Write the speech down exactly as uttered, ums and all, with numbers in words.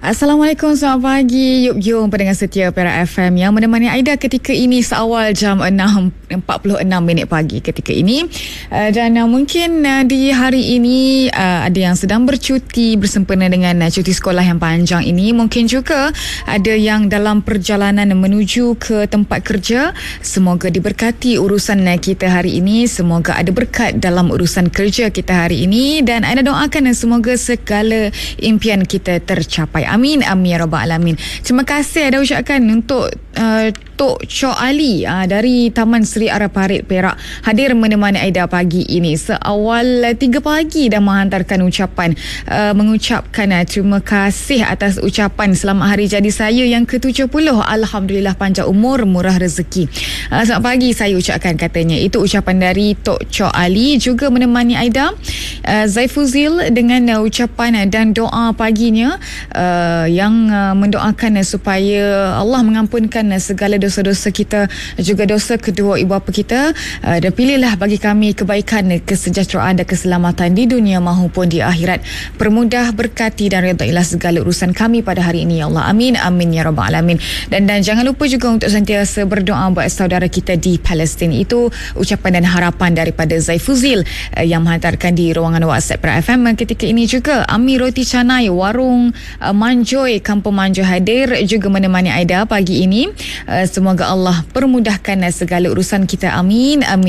Assalamualaikum, selamat pagi Yub Yung pendengar setia Perak F M yang menemani Aida ketika ini seawal jam enam empat puluh enam minit pagi ketika ini. Uh, dan uh, mungkin uh, di hari ini uh, ada yang sedang bercuti bersempena dengan uh, cuti sekolah yang panjang ini. Mungkin juga ada yang dalam perjalanan menuju ke tempat kerja. Semoga diberkati urusan uh, kita hari ini. Semoga ada berkat dalam urusan kerja kita hari ini. Dan Aida doakan uh, semoga segala impian kita tercapai. Amin, amin ya rabbal alamin. Terima kasih ada ucapkan untuk uh, Tok Chok Ali uh, dari Taman Seri Araparit Perak hadir menemani Aida pagi ini. Seawal uh, tiga pagi dah menghantarkan ucapan uh, mengucapkan uh, terima kasih atas ucapan selamat hari jadi saya yang ke tujuh puluh. Alhamdulillah panjang umur, murah rezeki. Uh, selamat pagi saya ucapkan katanya. Itu ucapan dari Tok Chok Ali juga menemani Aida. Uh, Zaifuzil dengan uh, ucapan uh, dan doa paginya uh, yang uh, mendoakan uh, supaya Allah mengampunkan uh, segala dosa-dosa kita, juga dosa kedua ibu bapa kita, uh, dan pilihlah bagi kami kebaikan, kesejahteraan dan keselamatan di dunia maupun di akhirat. Permudah, berkati dan redailah segala urusan kami pada hari ini ya Allah. Amin, amin ya rabbal alamin. Dan, dan jangan lupa juga untuk sentiasa berdoa buat saudara kita di Palestin. Itu ucapan dan harapan daripada Zaifuzil uh, yang menghantarkan di ruangan WhatsApp Perak F M ketika ini juga. Ami Roti Canai Warung uh, Manjoy Kampung Manjoy hadir juga menemani Aida pagi ini. Uh, semoga Allah permudahkan segala urusan kita. Amin, amin.